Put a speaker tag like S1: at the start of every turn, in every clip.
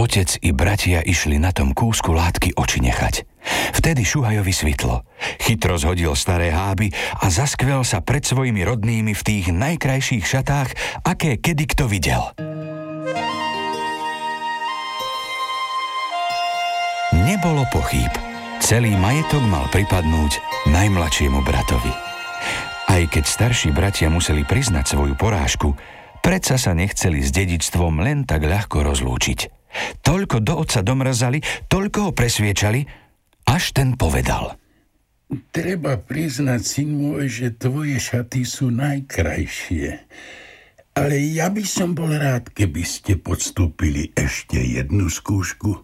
S1: Otec i bratia išli na tom kúsku látky oči nechať. Vtedy Šuhajovi svitlo. Chytro zhodil staré háby a zaskvel sa pred svojimi rodnými v tých najkrajších šatách, aké kedy kto videl. Nebolo pochýb. Celý majetok mal pripadnúť najmladšiemu bratovi. Aj keď starší bratia museli priznať svoju porážku, predsa sa nechceli s dedičstvom len tak ľahko rozlúčiť. Toľko do otca domrzali, toľko ho presviečali, až ten povedal.
S2: Treba priznať, syn môj, že tvoje šaty sú najkrajšie. Ale ja by som bol rád, keby ste podstúpili ešte jednu skúšku.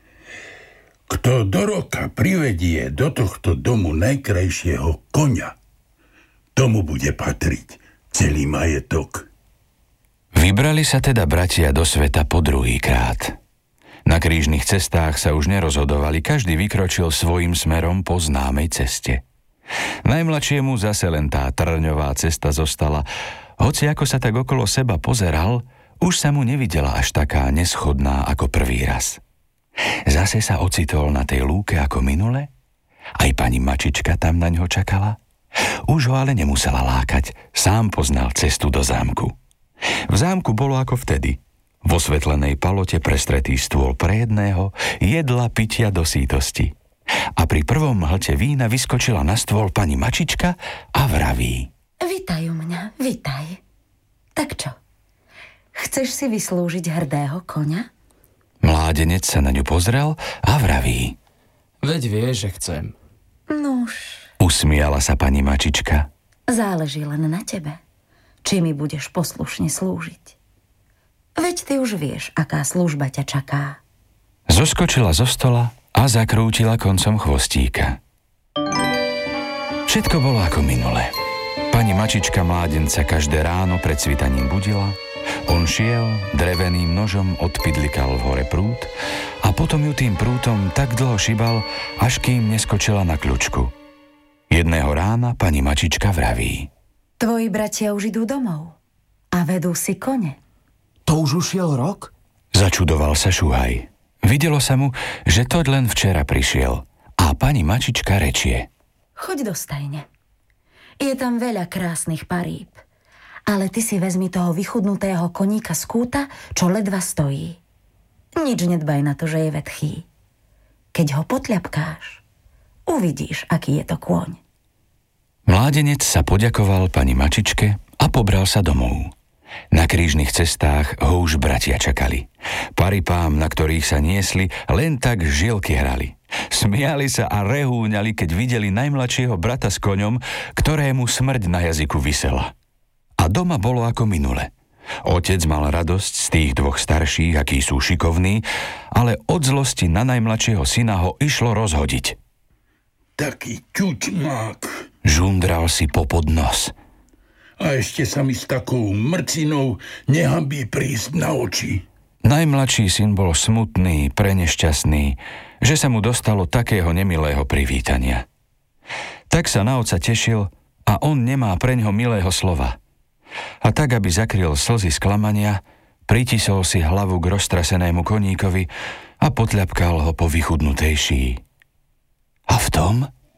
S2: Kto do roka privedie do tohto domu najkrajšieho koňa, tomu bude patriť celý majetok.
S1: Vybrali sa teda bratia do sveta po druhýkrát. Na krížnych cestách sa už nerozhodovali, každý vykročil svojím smerom po známej ceste. Najmladšiemu zase len tá trňová cesta zostala, hoci ako sa tak okolo seba pozeral, už sa mu nevidela až taká neschodná ako prvý raz. Zase sa ocitol na tej lúke ako minule, aj pani Mačička tam na ňo čakala. Už ho ale nemusela lákať, sám poznal cestu do zámku. V zámku bolo ako vtedy. Vo svetlenej palote prestretý stôl pre jedného, jedla pitia do sítosti. A pri prvom hlte vína vyskočila na stôl pani Mačička a vraví.
S3: Vitaj u mňa, vitaj. Tak čo? Chceš si vyslúžiť hrdého koňa?
S1: Mládenec sa na ňu pozrel a vraví.
S4: Veď vieš, že chcem.
S3: Nuž.
S1: Usmiala sa pani Mačička.
S3: Záleží len na tebe, či mi budeš poslušne slúžiť. Veď ty už vieš, aká služba ťa čaká.
S1: Zoskočila zo stola a zakrútila koncom chvostíka. Všetko bolo ako minule. Pani Mačička mládenca každé ráno pred svitaním budila, on šiel, dreveným nožom odpidlikal v hore prút a potom ju tým prútom tak dlho šibal, až kým neskočila na kľučku. Jedného rána pani Mačička vraví.
S3: Tvoji bratia už idú domov a vedú si kone.
S4: To už ušiel rok?
S1: Začudoval sa Šuhaj. Videlo sa mu, že toť len včera prišiel a pani Mačička rečie.
S3: Choď do stajne. Je tam veľa krásnych paríb, ale ty si vezmi toho vychudnutého koníka z kúta, čo ledva stojí. Nič nedbaj na to, že je vetchý. Keď ho potľapkáš, uvidíš, aký je to kôň.
S1: Mládenec sa poďakoval pani Mačičke a pobral sa domov. Na krížnych cestách ho už bratia čakali. Paripám, na ktorých sa niesli, len tak žilky hrali. Smiali sa a rehúňali, keď videli najmladšieho brata s koňom, ktorému smrť na jazyku visela. A doma bolo ako minule. Otec mal radosť z tých dvoch starších, akí sú šikovní, ale od zlosti na najmladšieho syna ho išlo rozhodiť.
S2: Taký ťuťmák.
S1: Žundral si popod nos.
S2: A ešte sa mi s takou mrcinou nehanbí prísť na oči.
S1: Najmladší syn bol smutný, prenešťastný, že sa mu dostalo takého nemilého privítania. Tak sa na otca tešil a on nemá preňho milého slova. A tak, aby zakryl slzy sklamania, pritisol si hlavu k roztrasenému koníkovi a potľapkal ho po vychudnutej šíji. A v tom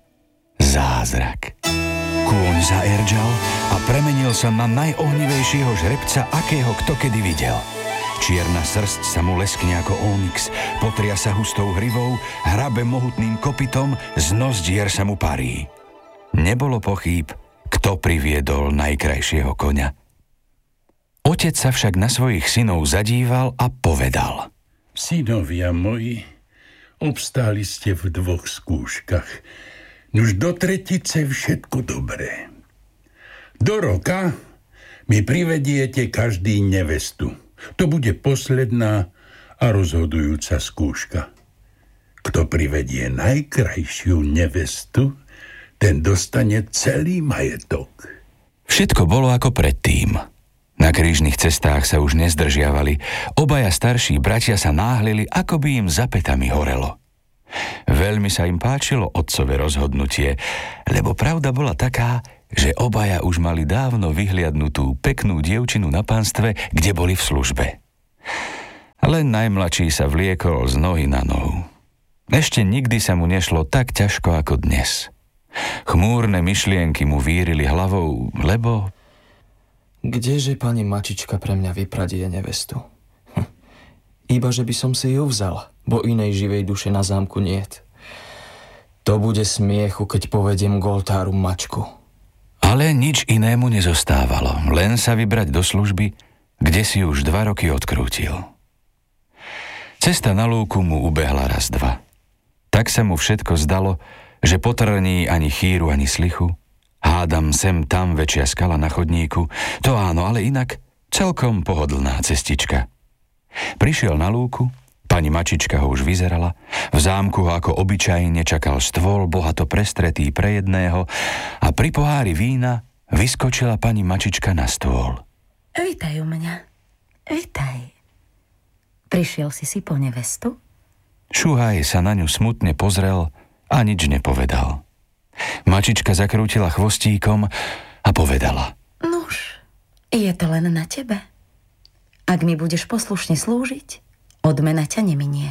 S1: zázrak. Kôň zaerdžal a premenil sa na najohnivejšieho žrebca, akého kto kedy videl. Čierna srsť sa mu leskne ako onyx, potria sa hustou hrivou, hrabe mohutným kopytom, z nozdier sa mu parí. Nebolo pochýb, kto priviedol najkrajšieho koňa. Otec sa však na svojich synov zadíval a povedal.
S2: Synovia moji, obstáli ste v dvoch skúškach. Nuž do tretice všetko dobré. Do roka mi privediete každý nevestu. To bude posledná a rozhodujúca skúška. Kto privedie najkrajšiu nevestu, ten dostane celý majetok.
S1: Všetko bolo ako predtým. Na krížnych cestách sa už nezdržiavali. Obaja starší bratia sa náhlili, ako by im za pätami horelo. Veľmi sa im páčilo otcové rozhodnutie, lebo pravda bola taká, že obaja už mali dávno vyhliadnutú peknú dievčinu na pánstve, kde boli v službe. Len najmladší sa vliekol z nohy na nohu. Ešte nikdy sa mu nešlo tak ťažko ako dnes. Chmúrne myšlienky mu vírili hlavou, lebo...
S4: Kdeže pani Mačička pre mňa vypradie nevestu? Iba, že by som si ju vzal, bo inej živej duše na zámku niet. To bude smiechu, keď povediem k oltáru mačku.
S1: Ale nič inému nezostávalo, len sa vybrať do služby, kde si už 2 roky odkrútil. Cesta na lúku mu ubehla raz 2. Tak sa mu všetko zdalo, že potrní ani chýru, ani slichu. Hádam sem tam väčšia skala na chodníku. To áno, ale inak celkom pohodlná cestička. Prišiel na lúku, pani Mačička ho už vyzerala, v zámku ho ako obyčajne čakal stôl bohato prestretý pre jedného a pri pohári vína vyskočila pani Mačička na stôl.
S3: Vítaj u mňa. Vítaj. Prišiel si po nevestu?
S1: Šuhaj sa na ňu smutne pozrel a nič nepovedal. Mačička zakrútila chvostíkom a povedala:
S3: Nuž, je to len na tebe. Ak mi budeš poslušne slúžiť, odmena ťa neminie.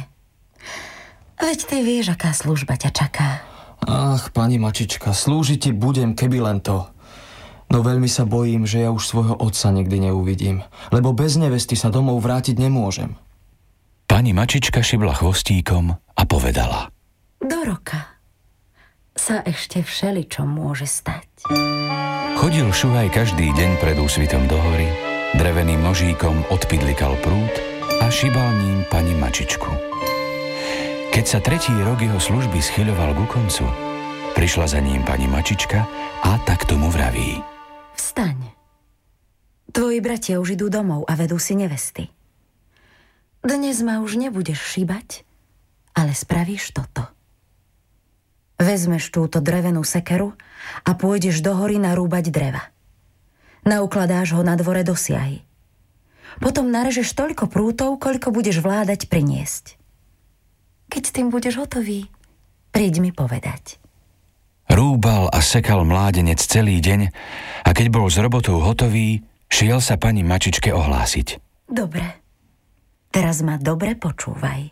S3: Veď ty vieš, aká služba ťa čaká.
S4: Ach, pani Mačička, slúžiť ti budem, keby len to. No veľmi sa bojím, že ja už svojho otca nikdy neuvidím, lebo bez nevesty sa domov vrátiť nemôžem.
S1: Pani Mačička šibla chvostíkom a povedala:
S3: Do roka sa ešte všeličo môže stať.
S1: Chodil Šuhaj každý deň pred úsvitom do hory, dreveným nožíkom odpidlikal prúd a šibal ním pani Mačičku. Keď sa 3. rok jeho služby schyľoval ku koncu, prišla za ním pani Mačička a tak tomu vraví:
S3: Vstaň. Tvoji bratia už idú domov a vedú si nevesty. Dnes ma už nebudeš šibať, ale spravíš toto. Vezmeš túto drevenú sekeru a pôjdeš do hory narúbať dreva. Naukladáš ho na dvore do siahy. Potom narežeš toľko prútov, koľko budeš vládať priniesť. Keď s tým budeš hotový, príď mi povedať.
S1: Rúbal a sekal mládenec celý deň a keď bol s robotou hotový, šiel sa pani Mačičke ohlásiť.
S3: Dobre, teraz ma dobre počúvaj.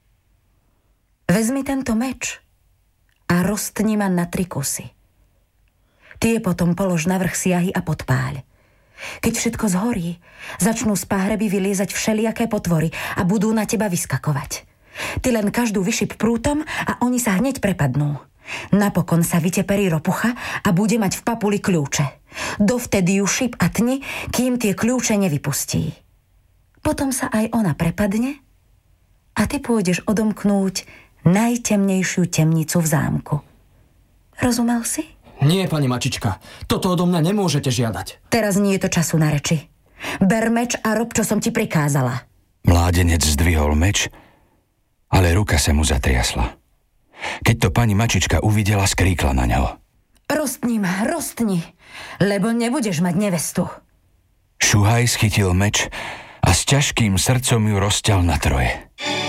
S3: Vezmi tento meč a roztni ma na 3 kusy. Tie potom polož na vrch siahy a podpáľ. Keď všetko zhorí, začnú z páhreby vyliezať všelijaké potvory a budú na teba vyskakovať. Ty len každú vyšip prútom a oni sa hneď prepadnú. Napokon sa vyteperí ropucha a bude mať v papuli kľúče. Dovtedy ju šip a tni, kým tie kľúče nevypustí. Potom sa aj ona prepadne a ty pôjdeš odomknúť najtemnejšiu temnicu v zámku. Rozumel si?
S4: Nie, pani Mačička, toto odo mňa nemôžete žiadať.
S3: Teraz nie je to času na reči. Ber meč a rob, čo som ti prikázala.
S1: Mládenec zdvihol meč, ale ruka sa mu zatriasla. Keď to pani Mačička uvidela, skríkla na ňo.
S3: Roztni ma, roztni, lebo nebudeš mať nevestu.
S1: Šuhaj schytil meč a s ťažkým srdcom ju rozťal na 3.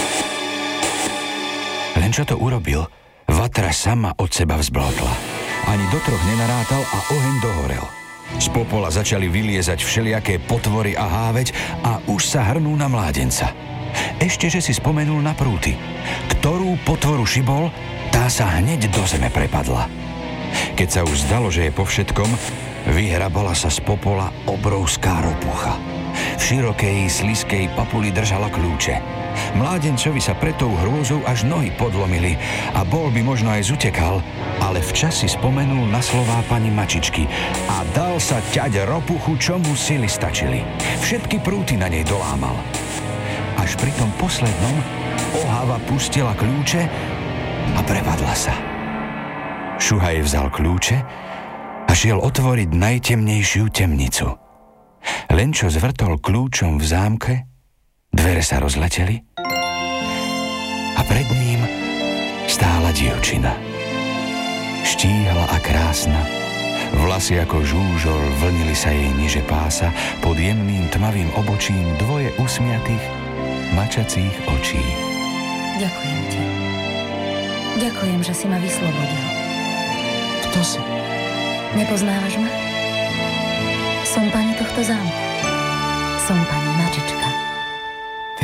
S1: Len čo to urobil, vatra sama od seba vzblotla. Ani do 3 nenarátal a oheň dohorel. Z popola začali vyliezať všelijaké potvory a háveť a už sa hrnú na mládenca. Ešte, že si spomenul na prúty. Ktorú potvoru šibol, tá sa hneď do zeme prepadla. Keď sa už zdalo, že je po všetkom, vyhrabala sa z popola obrovská ropucha. V širokej, sliskej papuli držala kľúče. Mládencovi sa pred tou hrôzou až nohy podlomili a bol by možno aj zutekal, ale včas si spomenul na slová pani Mačičky a dal sa ťať ropuchu, čo mu sily stačili. Všetky prúty na nej dolámal. Až pri tom poslednom ohava pustila kľúče a prepadla sa. Šuhaj vzal kľúče a šiel otvoriť najtemnejšiu temnicu. Len čo zvrtol kľúčom v zámke, dvere sa rozleteli a pred ním stála dievčina. Štíhla a krásna, vlasy ako žúžol vlnili sa jej niže pása, pod jemným tmavým obočím 2 usmiatých, mačacích očí.
S3: Ďakujem ti. Ďakujem, že si ma vyslobodil.
S4: Kto si?
S3: Nepoznávaš ma? Som pani tohto zámku. Som pani Mačička.
S4: Veď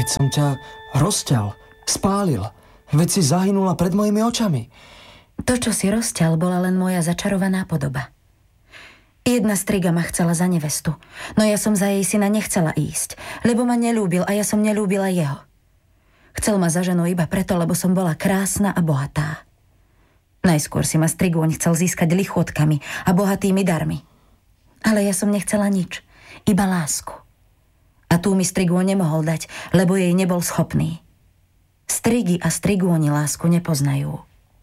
S4: som ťa rozťal, spálil. Veď si zahynula pred mojimi očami.
S3: To, čo si rozťal, bola len moja začarovaná podoba. Jedna striga ma chcela za nevestu, no ja som za jej syna nechcela ísť, lebo ma neľúbil a ja som neľúbila jeho. Chcel ma za ženu iba preto, lebo som bola krásna a bohatá. Najskôr si ma strigôň chcel získať lichôtkami a bohatými darmi. Ale ja som nechcela nič, iba lásku. A tú mi strigôň nemohol dať, lebo jej nebol schopný. Strigy a strigôni lásku nepoznajú.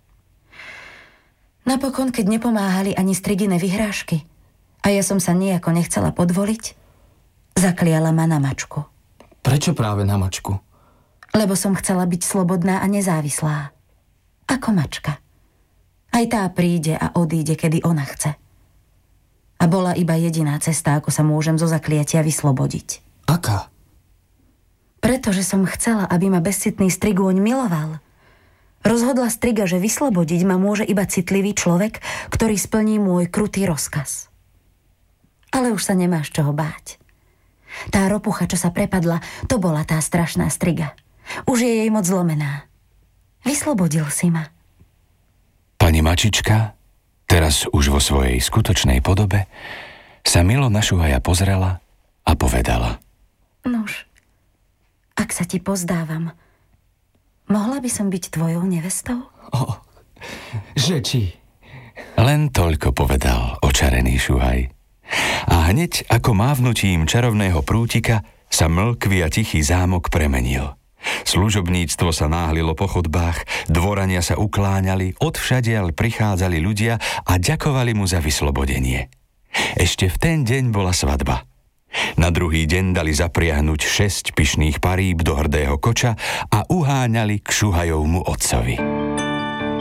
S3: Napokon, keď nepomáhali ani strigine vyhrážky a ja som sa nejako nechcela podvoliť, zakliala ma na mačku.
S4: Prečo práve na mačku?
S3: Lebo som chcela byť slobodná a nezávislá. Ako mačka. Aj tá príde a odíde, kedy ona chce. A bola iba jediná cesta, ako sa môžem zo zakliatia vyslobodiť.
S4: Aká?
S3: Pretože som chcela, aby ma bezcitný strigôň miloval. Rozhodla striga, že vyslobodiť ma môže iba citlivý človek, ktorý splní môj krutý rozkaz. Ale už sa nemáš čoho báť. Tá ropucha, čo sa prepadla, to bola tá strašná striga. Už je jej moc zlomená. Vyslobodil si ma.
S1: Pani Mačička, teraz už vo svojej skutočnej podobe, sa milo na Šuhaja pozrela a povedala:
S3: Nuž, ak sa ti pozdávam, mohla by som byť tvojou nevestou?
S4: Že či?
S1: Len toľko povedal očarený Šuhaj. A hneď ako mávnutím čarovného prútika sa mlkvý a tichý zámok premenil. Služobníctvo sa náhlilo po chodbách, dvorania sa ukláňali, odvšadiaľ prichádzali ľudia a ďakovali mu za vyslobodenie. Ešte v ten deň bola svadba. Na druhý deň dali zapriahnuť 6 pyšných paríb do hrdého koča a uháňali k Šuhajovmu otcovi.